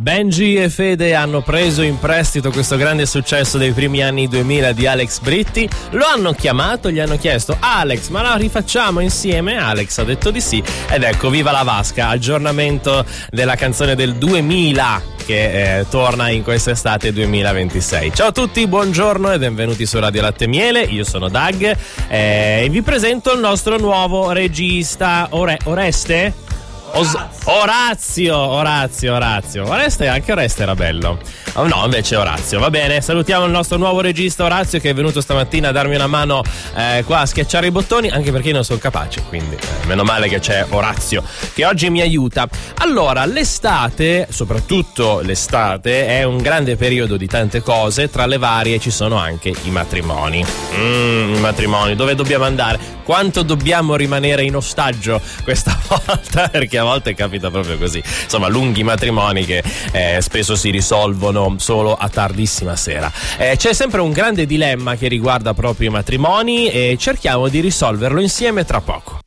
Benji e Fede hanno preso in prestito questo grande successo dei primi anni 2000 di Alex Britti, lo hanno chiamato, gli hanno chiesto: Alex, ma la rifacciamo insieme? Alex ha detto di sì, ed ecco, viva la vasca, aggiornamento della canzone del 2000 che torna in quest'estate 2026. Ciao a tutti, buongiorno e benvenuti su Radio Latte e Miele, io sono Doug e vi presento il nostro nuovo regista. Oreste? Orazio. Anche Oreste era bello. Oh, no, invece Orazio. Va bene, salutiamo il nostro nuovo regista Orazio, che è venuto stamattina a darmi una mano qua a schiacciare i bottoni, anche perché io non sono capace, quindi meno male che c'è Orazio che oggi mi aiuta. Allora, l'estate, soprattutto l'estate, è un grande periodo di tante cose. Tra le varie ci sono anche i matrimoni. I matrimoni, dove dobbiamo andare? Quanto dobbiamo rimanere in ostaggio questa volta? Perché a volte capita proprio così. Insomma, lunghi matrimoni che spesso si risolvono solo a tardissima sera. C'è sempre un grande dilemma che riguarda proprio i matrimoni e cerchiamo di risolverlo insieme tra poco.